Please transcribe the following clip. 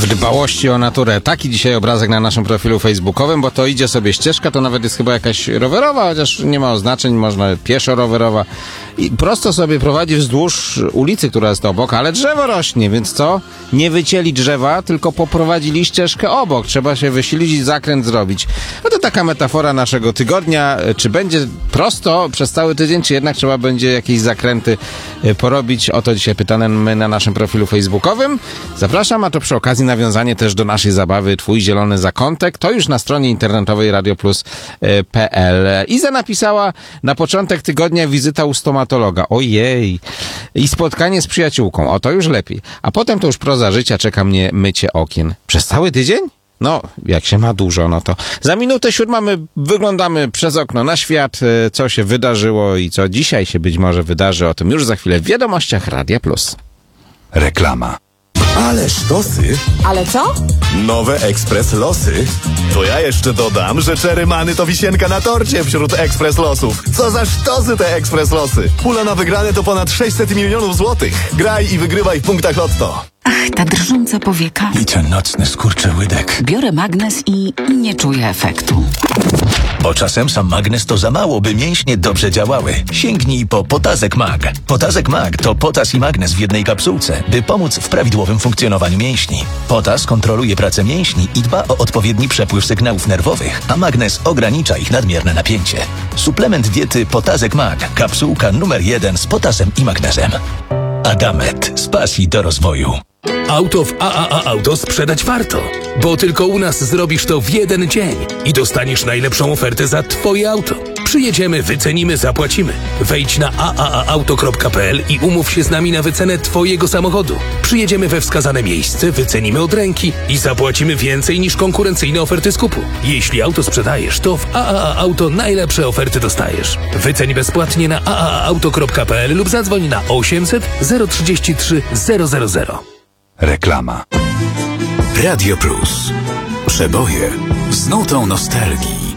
dbałości o naturę. Taki dzisiaj obrazek na naszym profilu facebookowym, bo to idzie sobie ścieżka, to nawet jest chyba jakaś rowerowa, chociaż nie ma oznaczeń, można pieszo-rowerowa. I prosto sobie prowadzi wzdłuż ulicy, która jest obok, ale drzewo rośnie, więc co? Nie wycięli drzewa, tylko poprowadzili ścieżkę obok. Trzeba się wysilić i zakręt zrobić. No to taka metafora naszego tygodnia. Czy będzie prosto przez cały tydzień, czy jednak trzeba będzie jakieś zakręty porobić? O to dzisiaj pytamy na naszym profilu facebookowym. Zapraszam, a to przy okazji nawiązanie też do naszej zabawy Twój zielony zakątek. To już na stronie internetowej radioplus.pl. Iza napisała: na początek tygodnia wizyta u stomatologa. Ojej. I spotkanie z przyjaciółką. O, to już lepiej. A potem to już proza życia, czeka mnie mycie okien. Przez cały tydzień? No, jak się ma dużo, no to za minutę 7 my wyglądamy przez okno na świat, co się wydarzyło i co dzisiaj się być może wydarzy. O tym już za chwilę w wiadomościach Radia Plus. Reklama. Ale sztosy. Ale co? Nowe Ekspres Losy. To ja jeszcze dodam, że Cherry Money to wisienka na torcie wśród Ekspres Losów. Co za sztosy te Ekspres Losy. Pula na wygrane to ponad 600 milionów złotych. Graj i wygrywaj w punktach Lotto. Ach, ta drżąca powieka. I ten nocny skurczy łydek. Biorę magnes i nie czuję efektu. Bo czasem sam magnes to za mało, by mięśnie dobrze działały. Sięgnij po Potazek Mag. Potazek Mag to potas i magnes w jednej kapsułce, by pomóc w prawidłowym funkcjonowaniu mięśni. Potas kontroluje pracę mięśni i dba o odpowiedni przepływ sygnałów nerwowych, a magnes ogranicza ich nadmierne napięcie. Suplement diety Potazek Mag. Kapsułka numer 1 z potasem i magnezem. Adamet. Z pasji do rozwoju. Auto w AAA Auto sprzedać warto, bo tylko u nas zrobisz to w jeden dzień i dostaniesz najlepszą ofertę za Twoje auto. Przyjedziemy, wycenimy, zapłacimy. Wejdź na aaauto.pl i umów się z nami na wycenę Twojego samochodu. Przyjedziemy we wskazane miejsce, wycenimy od ręki i zapłacimy więcej niż konkurencyjne oferty skupu. Jeśli auto sprzedajesz, to w AAA Auto najlepsze oferty dostajesz. Wyceń bezpłatnie na aaauto.pl lub zadzwoń na 800 033 000. Reklama. Radio Plus. Przeboje z nutą nostalgii.